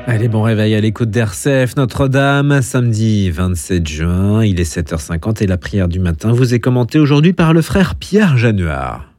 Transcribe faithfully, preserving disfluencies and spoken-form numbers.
Allez, bon réveil à l'écoute d'R C F Notre-Dame, samedi vingt-sept juin, il est sept heures cinquante et la prière du matin vous est commentée aujourd'hui par le frère Pierre Januard.